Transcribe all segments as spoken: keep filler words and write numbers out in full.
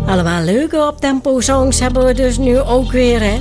Allemaal leuke optempo songs hebben we dus nu ook weer, hè?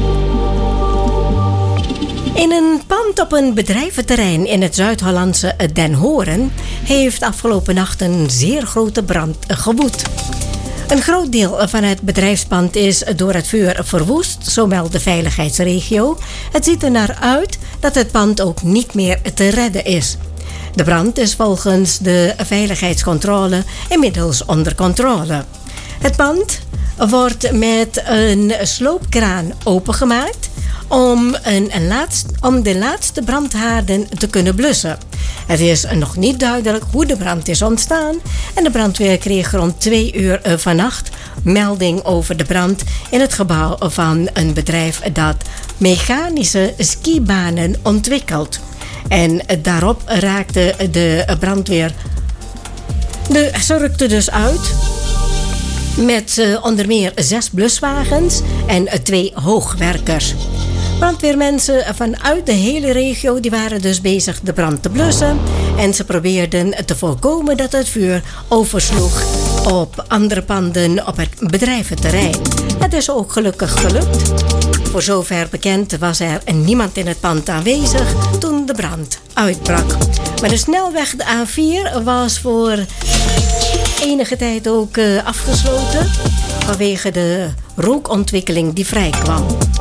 In een pand op een bedrijventerrein in het Zuid-Hollandse Den Horen heeft afgelopen nacht een zeer grote brand gewoed. Een groot deel van het bedrijfspand is door het vuur verwoest, zo meldt de veiligheidsregio. Het ziet er naar uit dat het pand ook niet meer te redden is. De brand is volgens de veiligheidscontrole inmiddels onder controle. Het pand wordt met een sloopkraan opengemaakt om, een, een laatst, om de laatste brandhaarden te kunnen blussen. Het is nog niet duidelijk hoe de brand is ontstaan en de brandweer kreeg rond twee uur vannacht melding over de brand in het gebouw van een bedrijf dat mechanische skibanen ontwikkelt. En daarop raakte de brandweer, de, ze rukte dus uit met uh, onder meer zes bluswagens en uh, twee hoogwerkers. Brandweermensen vanuit de hele regio die waren dus bezig de brand te blussen. En ze probeerden te voorkomen dat het vuur oversloeg op andere panden op het bedrijventerrein. Het is ook gelukkig gelukt. Voor zover bekend was er niemand in het pand aanwezig toen de brand uitbrak. Maar de snelweg de A vier was voor enige tijd ook uh, afgesloten vanwege de rookontwikkeling die vrijkwam.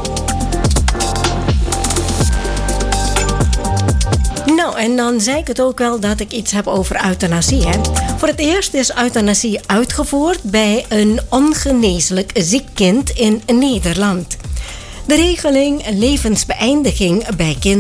Nou, en dan zei ik het ook wel dat ik iets heb over euthanasie. Hè? Voor het eerst is euthanasie uitgevoerd bij een ongeneeslijk ziek kind in Nederland. De regeling levensbeëindiging bij kinderen